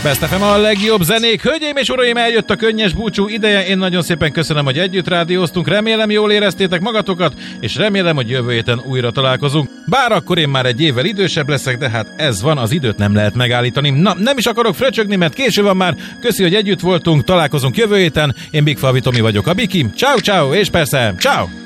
Best FM a legjobb zenék. Hölgyeim és uraim, eljött a könnyes búcsú ideje. Én nagyon szépen köszönöm, hogy együtt rádióztunk. Remélem, jól éreztétek magatokat, és remélem, hogy jövő héten újra találkozunk. Bár akkor én már egy évvel idősebb leszek, de hát ez van, az időt nem lehet megállítani. Na, nem is akarok fröcsögni, mert késő van már. Köszi, hogy együtt voltunk. Találkozunk jövő héten. Én Big Falvi Tomi vagyok, a Biki. Ciao, ciao, és persze, ciao!